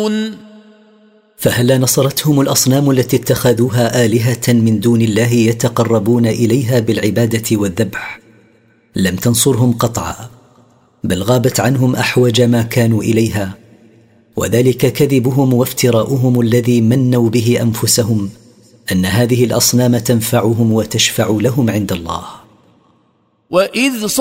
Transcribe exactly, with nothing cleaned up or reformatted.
فهلا نصرتهم الأصنام التي اتخذوها آلهة من دون الله يتقربون إليها بالعبادة والذبح؟ لم تنصرهم قطعا، بل غابت عنهم أحوج ما كانوا إليها، وذلك كذبهم وافتراؤهم الذي منوا به أنفسهم أن هذه الأصنام تنفعهم وتشفع لهم عند الله. وإذ